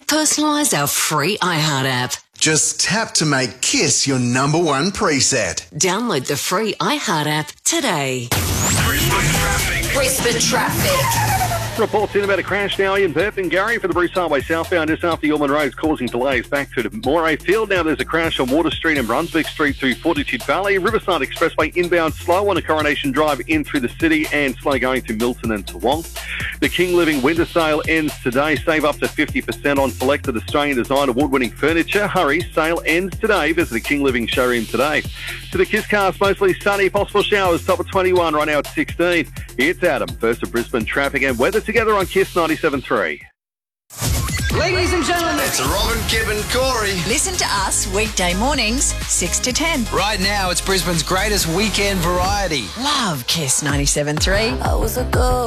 Personalise our free iHeart app. Just tap to make Kiss your number one preset. Download the free iHeart app today. Brisbane traffic. Reports in about a crash now in Perth and Gary for the Bruce Highway southbound just after Ormond Road, causing delays back through to Moray Field. Now there's a crash on Water Street and Brunswick Street through Fortitude Valley. Riverside Expressway inbound slow on a Coronation Drive in through the city and slow going through Milton and Toowong. The King Living winter sale ends today. Save up to 50% on selected Australian design award-winning furniture. Hurry, sale ends today. Visit the King Living showroom today. To the Kiss cast, mostly sunny, possible showers, top of 21 right now at 16. It's Adam, first of Brisbane traffic and weather together on Kiss 97.3. Ladies and gentlemen, It's Robin, Kib and Corey. Listen to us weekday mornings, 6 to 10. right now it's Brisbane's greatest weekend variety. Love Kiss 97.3. I was a girl.